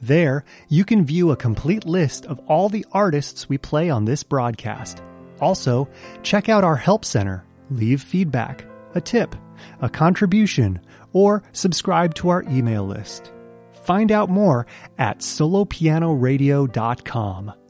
There, you can view a complete list of all the artists we play on this broadcast. Also, check out our help center, leave feedback, a tip, a contribution, or subscribe to our email list. Find out more at solopianoradio.com.